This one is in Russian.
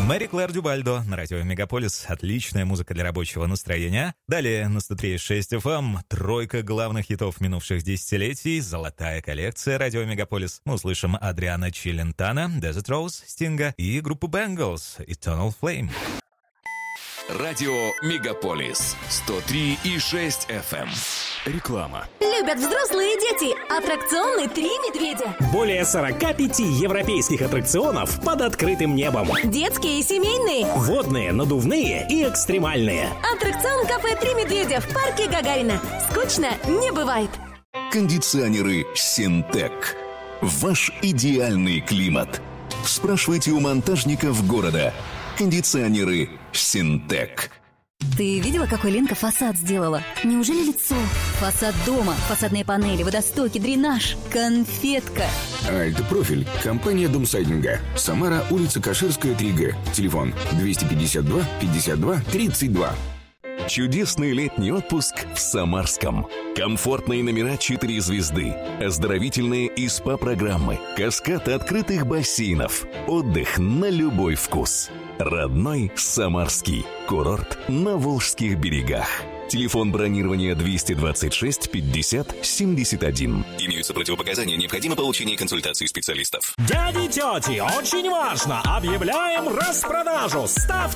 Мэри Клэр Дюбальдо на радио Мегаполис. Отличная музыка для рабочего настроения. Далее на 103.6 FM тройка главных хитов минувших десятилетий. Золотая коллекция радио Мегаполис. Мы услышим Адриана Челентано, Desert Rose, Стинга и группу Bangles, Eternal Flame. Радио Мегаполис 103.6 FM. Реклама. Любят взрослые и дети. Аттракционы «Три медведя». Более 45 европейских аттракционов под открытым небом. Детские и семейные. Водные, надувные и экстремальные. Аттракцион «Кафе «Три медведя» в парке Гагарина. Скучно не бывает. Кондиционеры «Синтек». Ваш идеальный климат. Спрашивайте у монтажников города. Кондиционеры «Синтек». Ты видела, какой Ленка фасад сделала? Неужели лицо? Фасад дома, фасадные панели, водостоки, дренаж. Конфетка. Альт-профиль. Компания Домсайдинга. Самара, улица Каширская, 3Г. Телефон 252 52 32. Чудесный летний отпуск в Самарском. Комфортные номера 4 звезды, оздоровительные и СПА-программы, каскад открытых бассейнов, отдых на любой вкус. Родной Самарский курорт на Волжских берегах. Телефон бронирования 226 50 71. Имеются противопоказания, необходимо получение консультации специалистов. Дяди и тети, очень важно! Объявляем распродажу! Ставьте